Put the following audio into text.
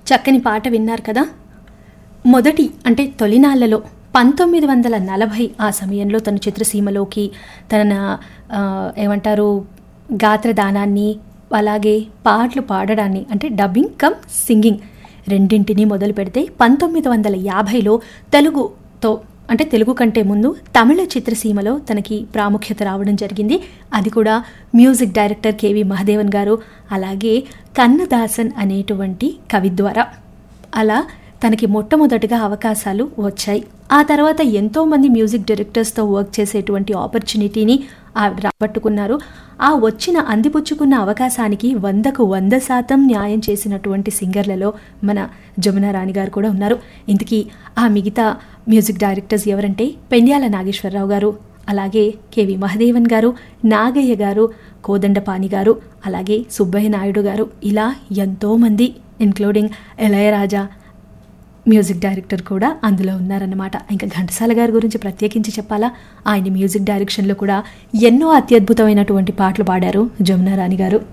చక్కని పాట విన్నారు కదా. మొదటి అంటే తొలినాళ్లలో 1940 ఆ సమయంలో తన చిత్రసీమలోకి తన ఏమంటారు గాత్రదానాన్ని అలాగే పాటలు పాడడాన్ని అంటే డబ్బింగ్ కమ్ సింగింగ్ రెండింటినీ మొదలు పెడితే 1950లో తెలుగుతో అంటే తెలుగు కంటే ముందు తమిళ చిత్రసీమలో తనకి ప్రాముఖ్యత రావడం జరిగింది. అది కూడా మ్యూజిక్ డైరెక్టర్ కేవి మహదేవన్ గారు అలాగే కన్నదాసన్ అనేటువంటి కవి ద్వారా అలా తనకి మొట్టమొదటిగా అవకాశాలు వచ్చాయి. ఆ తర్వాత ఎంతోమంది మ్యూజిక్ డైరెక్టర్స్తో వర్క్ చేసేటువంటి ఆపర్చునిటీని రాబట్టుకున్నారు. ఆ వచ్చిన అందిపుచ్చుకున్న అవకాశానికి 100% న్యాయం చేసినటువంటి సింగర్లలో మన జమునా రాణి గారు కూడా ఉన్నారు. ఇంతకీ ఆ మిగతా మ్యూజిక్ డైరెక్టర్స్ ఎవరంటే పెండ్యాల నాగేశ్వరరావు గారు, అలాగే కేవి మహదేవన్ గారు, నాగయ్య గారు, కోదండపాణి గారు, అలాగే సుబ్బయ్య నాయుడు గారు, ఇలా ఎంతోమంది ఇన్క్లూడింగ్ ఇళయరాజా మ్యూజిక్ డైరెక్టర్ కూడా అందులో ఉన్నారన్నమాట. ఇంకా ఘంటసాల గారి గురించి ప్రత్యేకించి చెప్పాలా, ఆయన మ్యూజిక్ డైరెక్షన్లో కూడా ఎన్నో అత్యద్భుతమైనటువంటి పాటలు పాడారు జమునా రాణి గారు.